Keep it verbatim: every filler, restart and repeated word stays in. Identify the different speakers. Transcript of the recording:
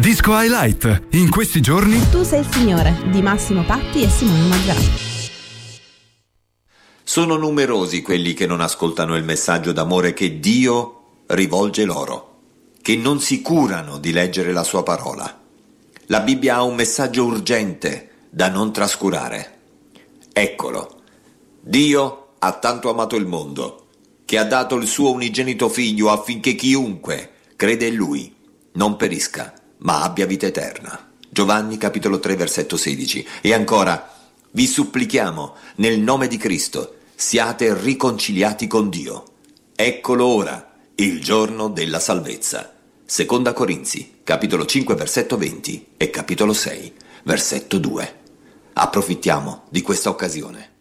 Speaker 1: Disco Highlight. In questi giorni
Speaker 2: Tu sei il Signore di Massimo Patti e Simone Maggiani.
Speaker 3: Sono numerosi quelli che non ascoltano il messaggio d'amore che Dio rivolge loro, che non si curano di leggere la sua parola. La Bibbia ha un messaggio urgente da non trascurare. Eccolo. Dio ha tanto amato il mondo, che ha dato il suo unigenito figlio affinché chiunque crede in lui non perisca, ma abbia vita eterna. Giovanni capitolo tre versetto sedici. E ancora, vi supplichiamo nel nome di Cristo, siate riconciliati con Dio. Eccolo ora, il giorno della salvezza. Seconda Corinzi capitolo cinque versetto venti e capitolo sei versetto due. Approfittiamo di questa occasione.